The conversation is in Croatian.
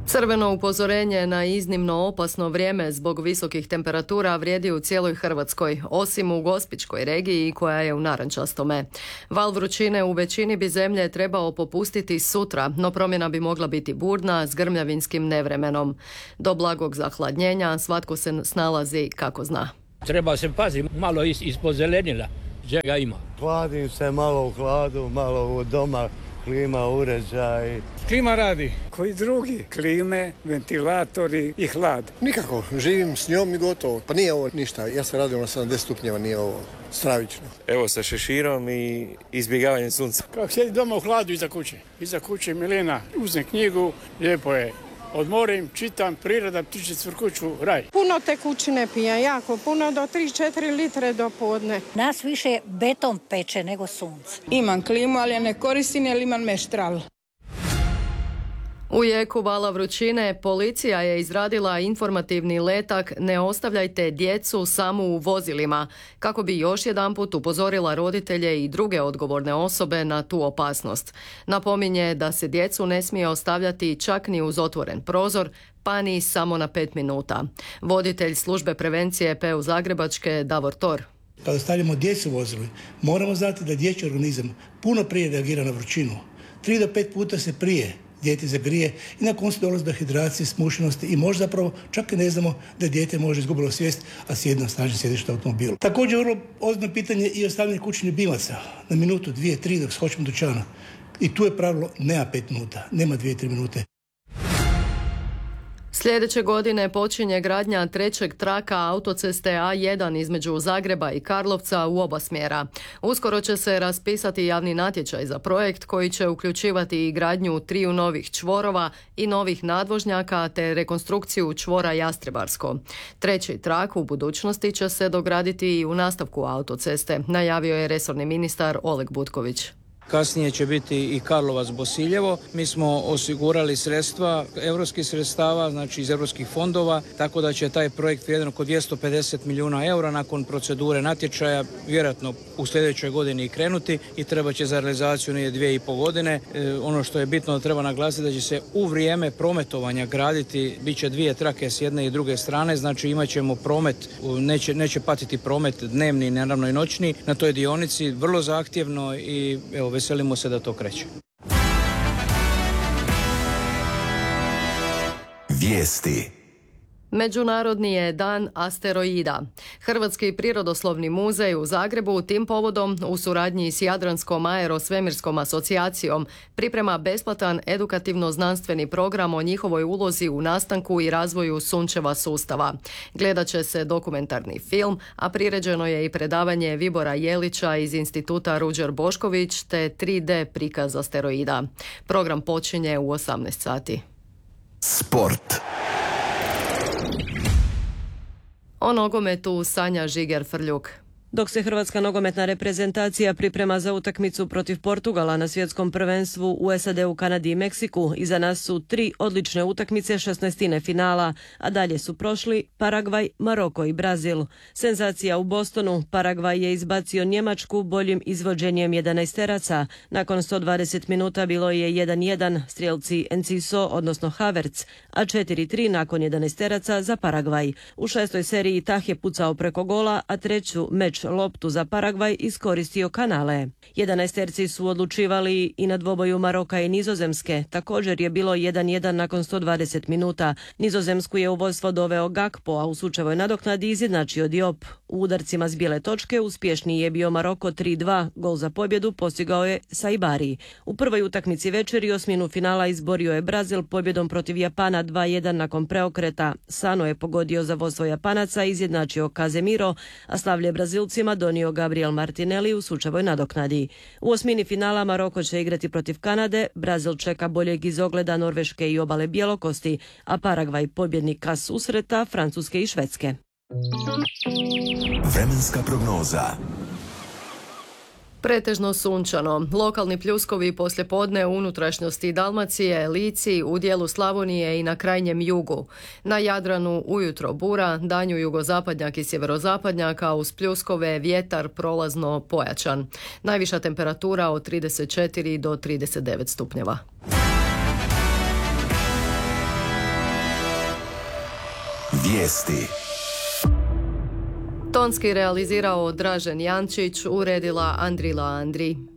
Crveno upozorenje na iznimno opasno vrijeme zbog visokih temperatura vrijedi u cijeloj Hrvatskoj, osim u Gospićkoj regiji koja je u narančastome. Val vrućine u većini bi zemlje trebao popustiti sutra, no promjena bi mogla biti burna s grmljavinskim nevremenom. Do blagog zahladnjenja svatko se snalazi kako zna. Treba se paziti, malo ispod zelenila, čega ima. Hladim se malo u hladu, malo u doma. Klima, uređaj. Klima radi. Koji drugi? Klime, ventilatori i hlad. Nikako. Živim s njom i gotovo. Pa nije ovo ništa. Ja sam radio na 70 stupnjeva, nije ovo stravično. Evo sa šeširom i izbjegavanjem sunca. Kako sjedi doma u hladu iza kuće. Iza kuće Milena uzme knjigu, lijepo je. Odmorim, čitam, priroda, ptiče cvrkuću, raj. Puno tekućine pije, jako puno, do 3-4 litre do podne. Nas više beton peče nego sunce. Imam klimu, ali je ne koristim jer imam meštral. U jeku vala vrućine policija je izradila informativni letak Ne ostavljajte djecu samu u vozilima, kako bi još jedanput upozorila roditelje i druge odgovorne osobe na tu opasnost. Napominje da se djecu ne smije ostavljati čak ni uz otvoren prozor, pa ni samo na 5 minuta. Voditelj službe prevencije PU Zagrebačke Davor Tor. Kada stavljamo djecu u vozilu, moramo znati da dječji organizam puno prije reagira na vrućinu. 3 do 5 puta se prije dijete zagrije i na koncu dolazi do hidracije, smušenosti i možda zapravo čak i ne znamo da dijete može izgubilo svijest, a sjedi na snažnom sjedištu automobilu. Također vrlo ozbiljno pitanje i ostavljanje kućnih ljubimaca na minutu, 2, 3 dok skočimo do dućana. I tu je pravilo nema 5 minuta, nema 2-3 minute. Sljedeće godine počinje gradnja trećeg traka autoceste A1 između Zagreba i Karlovca u oba smjera. Uskoro će se raspisati javni natječaj za projekt koji će uključivati i gradnju 3 novih čvorova i novih nadvožnjaka te rekonstrukciju čvora Jastrebarsko. Treći trak u budućnosti će se dograditi i u nastavku autoceste, najavio je resorni ministar Oleg Butković. Kasnije će biti i Karlovac-Bosiljevo. Mi smo osigurali sredstva, europskih sredstava, znači iz europskih fondova, tako da će taj projekt vrijedan oko 250 milijuna eura nakon procedure natječaja vjerojatno u sljedećoj godini i krenuti i treba će za realizaciju 2,5 godine. Ono što je bitno da treba naglasiti da će se u vrijeme prometovanja graditi, bit će 2 trake s jedne i druge strane, znači imat ćemo promet, neće patiti promet dnevni, naravno i noćni na toj dionici, vrlo zahtjevno i evo, veselimo se da to kreće. Vijesti. Međunarodni je dan asteroida. Hrvatski prirodoslovni muzej u Zagrebu tim povodom u suradnji s Jadranskom aerosvemirskom asocijacijom priprema besplatan edukativno-znanstveni program o njihovoj ulozi u nastanku i razvoju sunčeva sustava. Gledat će se dokumentarni film, a priređeno je i predavanje Vibora Jelića iz Instituta Ruđer Bošković te 3D prikaz asteroida. Program počinje u 18 sati. Sport. O nogometu Sanja Žiger-Frljuk. Dok se hrvatska nogometna reprezentacija priprema za utakmicu protiv Portugala na svjetskom prvenstvu u SAD-u, Kanadi i Meksiku, iza nas su 3 odlične utakmice 16. finala, a dalje su prošli Paragvaj, Maroko i Brazil. Senzacija u Bostonu, Paragvaj je izbacio Njemačku boljim izvođenjem 11-teraca. Nakon 120 minuta bilo je 1-1, strijelci Enciso, odnosno Havertz, a 4-3 nakon 11-teraca za Paragvaj. U 6. seriji Tah je pucao preko gola, a treću meč loptu za Paragvaj iskoristio Kanale. 11-terci su odlučivali i na dvoboju Maroka i Nizozemske. Također je bilo 1-1 nakon 120 minuta. Nizozemsku je u vodstvo doveo Gakpo, a u sučevoj nadoknadi izjednačio Diop. U udarcima s bijele točke uspješniji je bio Maroko 3-2. Gol za pobjedu postigao je Saibari. U prvoj utakmici večeri osminu finala izborio je Brazil pobjedom protiv Japana 2-1 nakon preokreta. Sano je pogodio za vodstvo Japanaca, izjednačio Casemiro, a slavlje Brazilcima donio Gabriel Martinelli u sučevoj nadoknadi. U osmini finala Maroko će igrati protiv Kanade, Brazil čeka boljeg izogleda Norveške i obale Bjelokosti, a Paragvaj pobjednika susreta Francuske i Švedske. Vremenska prognoza. Pretežno sunčano. Lokalni pljuskovi poslijepodne u unutrašnjosti Dalmacije, Lici, u dijelu Slavonije i na krajnjem jugu. Na Jadranu ujutro bura, danju jugozapadnjak i sjeverozapadnjak, a uz pljuskove vjetar prolazno pojačan. Najviša temperatura od 34 do 39 stupnjeva. Vijesti. Tonski realizirao Dražen Jančić, uredila Andrila Andri.